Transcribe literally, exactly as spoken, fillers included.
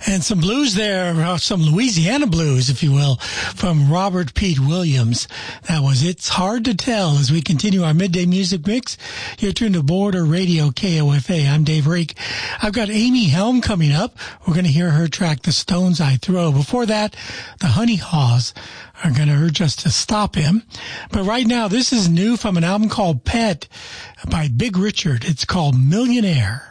And some blues there, uh, some Louisiana blues, if you will, from Robert Pete Williams. That was It's Hard to Tell as we continue our midday music mix. You're tuned to Border Radio K O F A. I'm Dave Rake. I've got Amy Helm coming up. We're going to hear her track, The Stones I Throw. Before that, the Honey Haws are going to urge us to stop him. But right now, this is new from an album called Pet by Big Richard. It's called Millionaire.